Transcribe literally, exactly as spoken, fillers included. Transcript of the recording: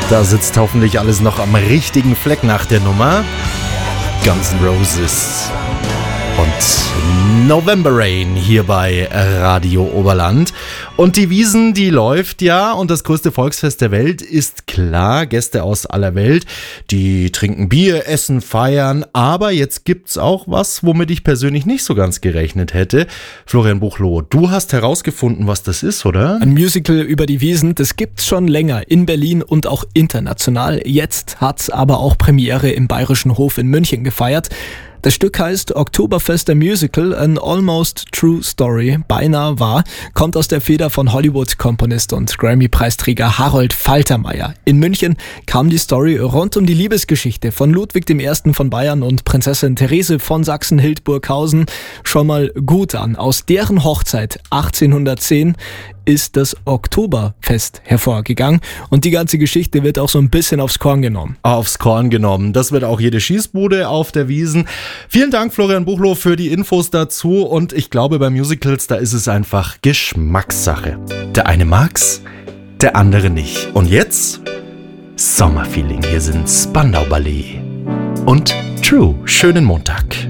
Da sitzt hoffentlich alles noch am richtigen Fleck nach der Nummer. Guns N' Roses und November Rain hier bei Radio Oberland. Und die Wiesn, die läuft ja, und das größte Volksfest der Welt ist klar. Gäste aus aller Welt, die trinken Bier, essen, feiern. Aber jetzt gibt's auch was, womit ich persönlich nicht so ganz gerechnet hätte. Florian Buchloh, du hast herausgefunden, was das ist, oder? Ein Musical über die Wiesn, das gibt's schon länger in Berlin und auch international. Jetzt hat's aber auch Premiere im Bayerischen Hof in München gefeiert. Das Stück heißt Oktoberfest der Musical, an almost true story, beinahe wahr, kommt aus der Feder von Hollywood-Komponist und Grammy-Preisträger Harold Faltermeier. In München kam die Story rund um die Liebesgeschichte von Ludwig der Erste. von Bayern und Prinzessin Therese von Sachsen-Hildburghausen schon mal gut an. Aus deren Hochzeit achtzehnhundertzehn ist das Oktoberfest hervorgegangen und die ganze Geschichte wird auch so ein bisschen aufs Korn genommen. Aufs Korn genommen. Das wird auch jede Schießbude auf der Wiesn. Vielen Dank, Florian Buchloh, für die Infos dazu und ich glaube, bei Musicals, da ist es einfach Geschmackssache. Der eine mag's, der andere nicht. Und jetzt Sommerfeeling. Hier sind Spandau Ballet und True. Schönen Montag.